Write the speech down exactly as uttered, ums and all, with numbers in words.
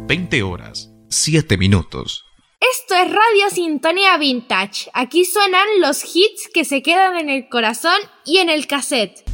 veinte horas, siete minutos. Esto es Radio Sintonía Vintage. Aquí suenan los hits que se quedan en el corazón y en el cassette.